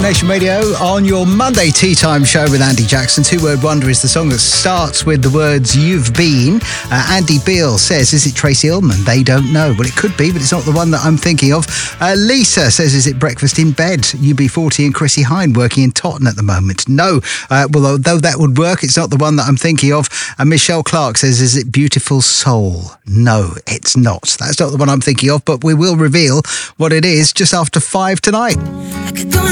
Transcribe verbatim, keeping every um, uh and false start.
Nation Radio on your Monday Tea Time show with Andy Jackson. Two Word Wonder is the song that starts with the words "You've Been." Uh, Andy Beale says, is it Tracy Ullman? They don't know. Well, it could be, but it's not the one that I'm thinking of. Uh, Lisa says, is it Breakfast in Bed? U B forty and Chrissy Hine working in Totton at the moment. No. Uh, well, although that would work, it's not the one that I'm thinking of. And Michelle Clark says, is it Beautiful Soul? No, it's not. That's not the one I'm thinking of, but we will reveal what it is just after five tonight.